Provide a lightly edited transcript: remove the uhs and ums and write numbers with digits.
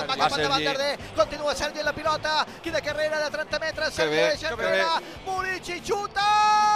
va cap endavant Darder, continua Sergi la pilota, quina carrera de 30 metres, segueix enrere, Bonucci xuta!